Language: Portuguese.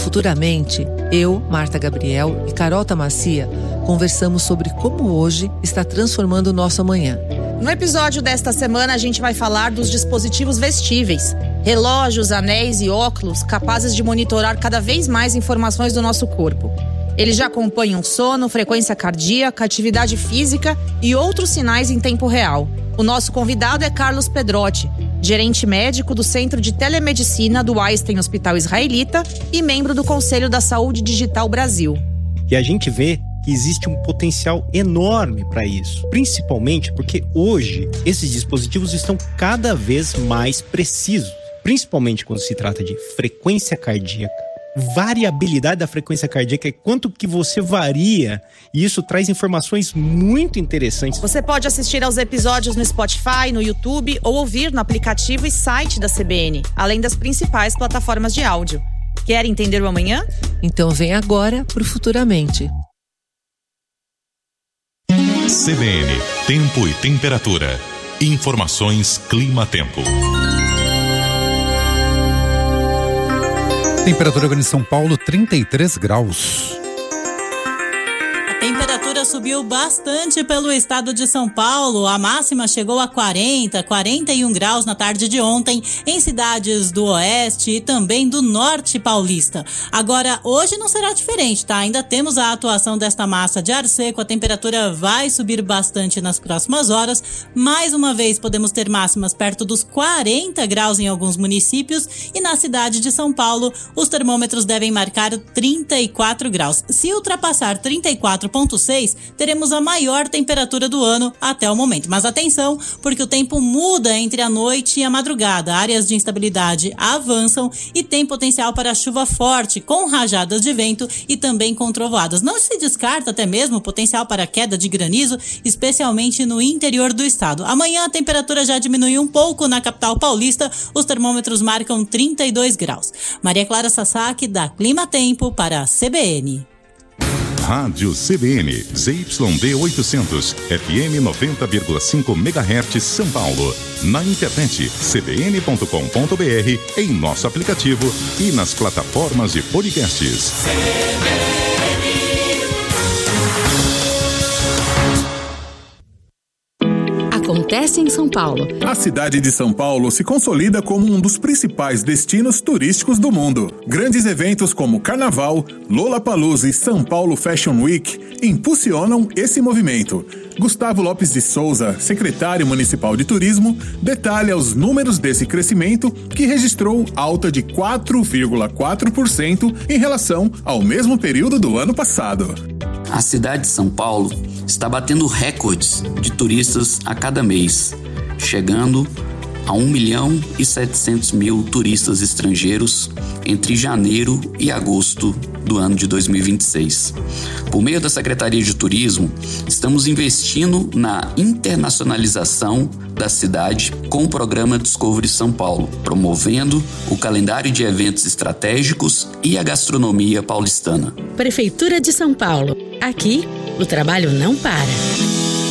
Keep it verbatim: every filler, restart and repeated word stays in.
Futuramente, eu, Marta Gabriel e Carol Tamacia conversamos sobre como hoje está transformando o nosso amanhã. No episódio desta semana, a gente vai falar dos dispositivos vestíveis, relógios, anéis e óculos capazes de monitorar cada vez mais informações do nosso corpo. Eles já acompanham sono, frequência cardíaca, atividade física e outros sinais em tempo real. O nosso convidado é Carlos Pedrotti, gerente médico do Centro de Telemedicina do Einstein Hospital Israelita e membro do Conselho da Saúde Digital Brasil. E a gente vê que existe um potencial enorme para isso, principalmente porque hoje esses dispositivos estão cada vez mais precisos, principalmente quando se trata de frequência cardíaca, variabilidade da frequência cardíaca e quanto que você varia, e isso traz informações muito interessantes. Você pode assistir aos episódios no Spotify, no YouTube ou ouvir no aplicativo e site da C B N, além das principais plataformas de áudio. Quer entender o amanhã? Então vem agora pro Futuramente. C B N, Tempo e Temperatura. Informações Clima-Tempo. Temperatura agora em São Paulo, trinta e três graus. A temperatura subiu bastante pelo estado de São Paulo. A máxima chegou a quarenta, quarenta e um graus na tarde de ontem em cidades do oeste e também do norte paulista. Agora, hoje não será diferente, tá? Ainda temos a atuação desta massa de ar seco. A temperatura vai subir bastante nas próximas horas. Mais uma vez, podemos ter máximas perto dos quarenta graus em alguns municípios e na cidade de São Paulo, os termômetros devem marcar trinta e quatro graus. Se ultrapassar trinta e quatro vírgula seis, teremos a maior temperatura do ano até o momento. Mas atenção, porque o tempo muda entre a noite e a madrugada. Áreas de instabilidade avançam e tem potencial para chuva forte, com rajadas de vento e também com trovoadas. Não se descarta até mesmo o potencial para queda de granizo, especialmente no interior do estado. Amanhã a temperatura já diminui um pouco na capital paulista. Os termômetros marcam trinta e dois graus. Maria Clara Sasaki, da Clima Tempo, para a C B N. Rádio C B N, Z Y D oitocentos, F M noventa vírgula cinco megahertz, São Paulo. Na internet, c b n ponto com ponto b r, em nosso aplicativo e nas plataformas de podcasts. Acontece em São Paulo. A cidade de São Paulo se consolida como um dos principais destinos turísticos do mundo. Grandes eventos como Carnaval, Lollapalooza e São Paulo Fashion Week impulsionam esse movimento. Gustavo Lopes de Souza, secretário municipal de turismo, detalha os números desse crescimento, que registrou alta de quatro vírgula quatro por cento em relação ao mesmo período do ano passado. A cidade de São Paulo está batendo recordes de turistas a cada mês, chegando a um milhão e setecentos mil turistas estrangeiros entre janeiro e agosto do ano de dois mil e vinte e seis. Por meio da Secretaria de Turismo, estamos investindo na internacionalização da cidade com o programa Discovery São Paulo, promovendo o calendário de eventos estratégicos e a gastronomia paulistana. Prefeitura de São Paulo. Aqui, o trabalho não para.